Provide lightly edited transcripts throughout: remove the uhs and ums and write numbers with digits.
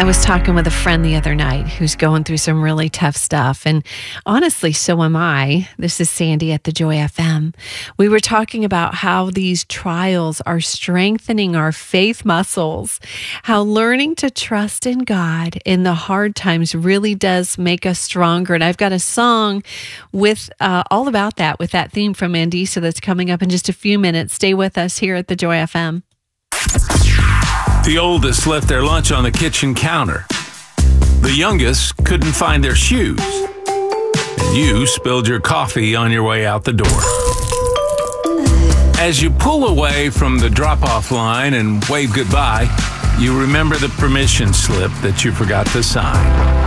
I was talking with a friend the other night who's going through some really tough stuff. And honestly, so am I. This is Sandy at the Joy FM. We were talking about how these trials are strengthening our faith muscles, how learning to trust in God in the hard times really does make us stronger. And I've got a song with all about that, with that theme from Mandisa that's coming up in just a few minutes. Stay with us here at the Joy FM. The oldest left their lunch on the kitchen counter. The youngest couldn't find their shoes. And you spilled your coffee on your way out the door. As you pull away from the drop-off line and wave goodbye, you remember the permission slip that you forgot to sign.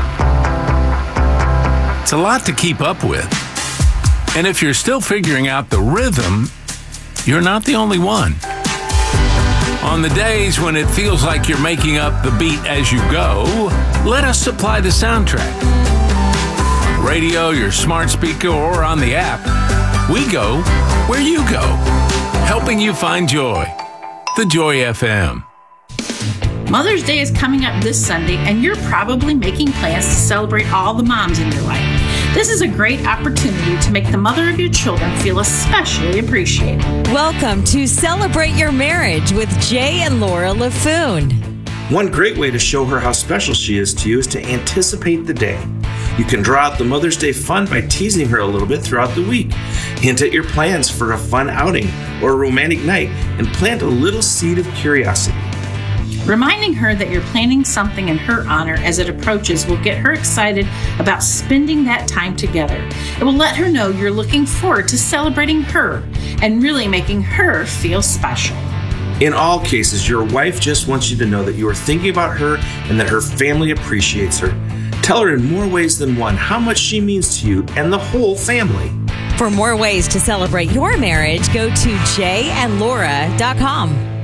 It's a lot to keep up with. And if you're still figuring out the rhythm, you're not the only one. On the days when it feels like you're making up the beat as you go, let us supply the soundtrack. Radio, your smart speaker, or on the app, we go where you go, helping you find joy. The Joy FM. Mother's Day is coming up this Sunday, and you're probably making plans to celebrate all the moms in your life. This is a great opportunity to make the mother of your children feel especially appreciated. Welcome to Celebrate Your Marriage with Jay and Laura Laffoon. One great way to show her how special she is to you is to anticipate the day. You can draw out the Mother's Day fun by teasing her a little bit throughout the week. Hint at your plans for a fun outing or a romantic night and plant a little seed of curiosity. Reminding her that you're planning something in her honor as it approaches will get her excited about spending that time together. It will let her know you're looking forward to celebrating her and really making her feel special. In all cases, your wife just wants you to know that you are thinking about her and that her family appreciates her. Tell her in more ways than one how much she means to you and the whole family. For more ways to celebrate your marriage, go to jayandlaura.com.